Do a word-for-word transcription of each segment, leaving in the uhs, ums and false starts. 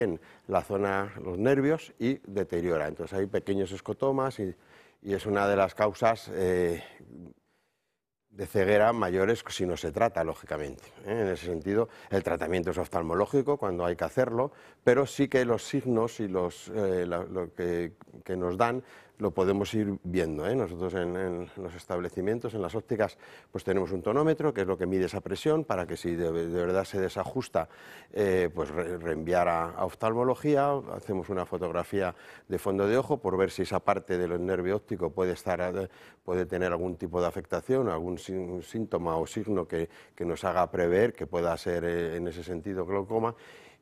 en la zona, los nervios, y deteriora. Entonces hay pequeños escotomas y, y es una de las causas eh, de ceguera mayores si no se trata, lógicamente. ¿eh? En ese sentido, el tratamiento es oftalmológico cuando hay que hacerlo, pero sí que los signos y los, eh, la, lo que, que nos dan lo podemos ir viendo. ¿eh? Nosotros en, en los establecimientos, en las ópticas, pues tenemos un tonómetro, que es lo que mide esa presión, para que si de, de verdad se desajusta, eh, pues re, reenviar a, a oftalmología. Hacemos una fotografía de fondo de ojo por ver si esa parte del nervio óptico puede, estar, puede tener algún tipo de afectación, algún síntoma o signo que, que nos haga prever que pueda ser eh, en ese sentido glaucoma.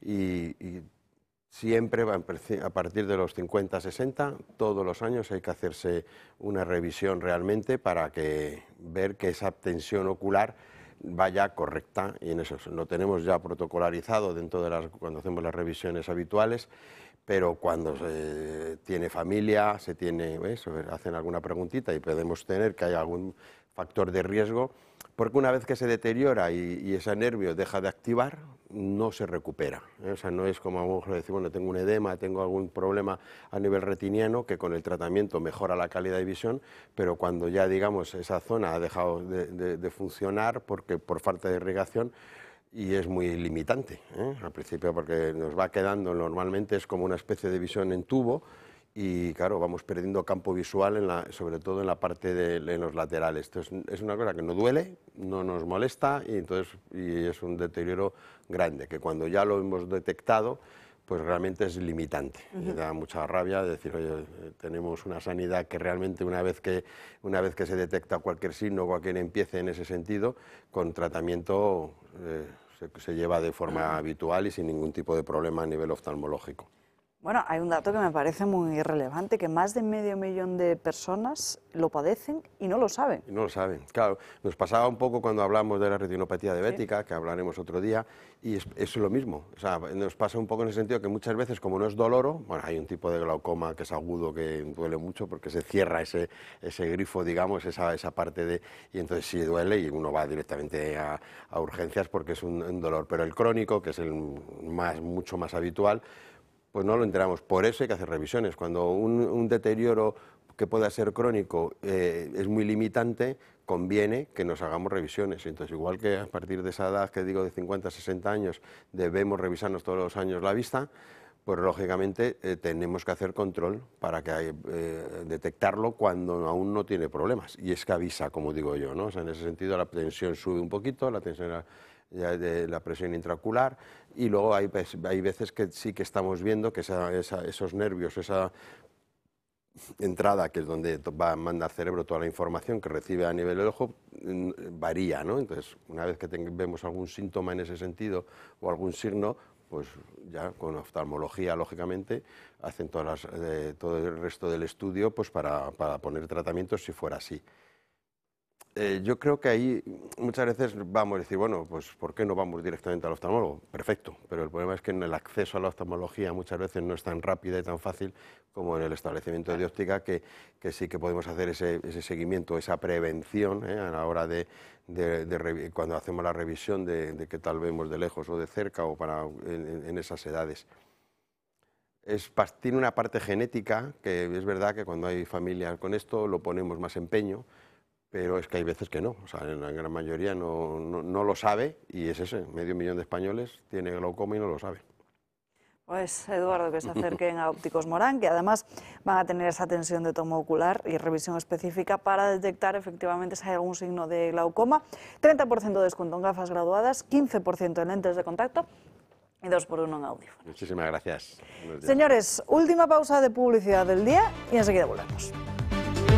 Y, y siempre, a partir de los cincuenta, sesenta, todos los años hay que hacerse una revisión realmente para que, ver que esa tensión ocular vaya correcta, y en eso lo tenemos ya protocolarizado dentro de las, cuando hacemos las revisiones habituales, pero cuando se tiene familia, se tiene, ¿ves? Hacen alguna preguntita y podemos tener que hay algún factor de riesgo, porque una vez que se deteriora y, y ese nervio deja de activar, no se recupera. ¿eh? O sea, no es como a lo mejor decir, bueno, tengo un edema, tengo algún problema a nivel retiniano, que con el tratamiento mejora la calidad de visión, pero cuando ya, digamos, esa zona ha dejado de, de, de funcionar porque, por falta de irrigación, y es muy limitante, ¿eh? al principio, porque nos va quedando, normalmente es como una especie de visión en tubo, y claro, vamos perdiendo campo visual, en la, sobre todo en la parte de en los laterales. Entonces, es una cosa que no duele, no nos molesta, y, entonces, y es un deterioro grande, que cuando ya lo hemos detectado, pues realmente es limitante. Uh-huh. Me da mucha rabia decir, oye, tenemos una sanidad que realmente una vez que, una vez que se detecta cualquier signo, cualquier empiece en ese sentido, con tratamiento eh, se, se lleva de forma uh-huh. habitual y sin ningún tipo de problema a nivel oftalmológico. Bueno, hay un dato que me parece muy relevante, que más de medio millón de personas lo padecen y no lo saben. Y no lo saben, claro. Nos pasaba un poco cuando hablamos de la retinopatía diabética, ¿sí? que hablaremos otro día, y es, es lo mismo. O sea, nos pasa un poco en el sentido que muchas veces, como no es doloro, bueno, hay un tipo de glaucoma que es agudo, que duele mucho, porque se cierra ese, ese grifo, digamos, esa, esa parte de... Y entonces sí duele y uno va directamente a, a urgencias porque es un, un dolor. Pero el crónico, que es el más, mucho más habitual, pues no lo enteramos. Por eso hay que hacer revisiones. Cuando un, un deterioro que pueda ser crónico eh, es muy limitante, conviene que nos hagamos revisiones. Entonces, igual que a partir de esa edad que digo de cincuenta, sesenta años debemos revisarnos todos los años la vista, pues lógicamente eh, tenemos que hacer control para que eh, detectarlo cuando aún no tiene problemas. Y es que avisa, como digo yo, ¿no? O sea, en ese sentido la tensión sube un poquito, la tensión de la presión intraocular, y luego hay, hay veces que sí que estamos viendo que esa, esa, esos nervios, esa entrada, que es donde va a mandar cerebro toda la información que recibe a nivel del ojo, varía, ¿no? Entonces, una vez que vemos algún síntoma en ese sentido o algún signo, pues ya con oftalmología, lógicamente, hacen todas las, eh, todo el resto del estudio pues para, para poner tratamientos si fuera así. Eh, yo creo que ahí muchas veces vamos a decir, bueno, pues ¿por qué no vamos directamente al oftalmólogo? Perfecto, pero el problema es que en el acceso a la oftalmología muchas veces no es tan rápida y tan fácil como en el establecimiento de óptica, que, que sí que podemos hacer ese, ese seguimiento, esa prevención ¿eh? a la hora de, de, de cuando hacemos la revisión de, de qué tal vemos de lejos o de cerca o para en, en esas edades. Es, tiene una parte genética, que es verdad que cuando hay familias con esto lo ponemos más empeño, pero es que hay veces que no, o sea, en la gran mayoría no, no, no lo sabe, y es ese, medio millón de españoles tiene glaucoma y no lo sabe. Pues Eduardo, que se acerquen a Ópticos Morán, que además van a tener esa tensión de tomo ocular y revisión específica para detectar efectivamente si hay algún signo de glaucoma. treinta por ciento de descuento en gafas graduadas, quince por ciento en lentes de contacto y dos por uno en audífonos. Muchísimas gracias. Señores, última pausa de publicidad del día y enseguida volvemos.